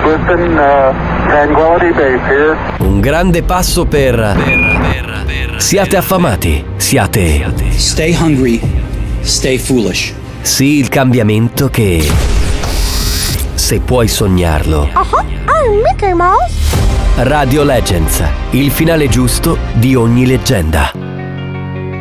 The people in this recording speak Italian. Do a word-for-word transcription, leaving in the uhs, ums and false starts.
Houston, uh, Tranquility Base here. Un grande passo per... per, per, per siate affamati, siate... Stay hungry, stay foolish. Sì, il cambiamento che... se puoi sognarlo. Uh-huh. I'm Mickey Mouse. Radio Legends, il finale giusto di ogni leggenda.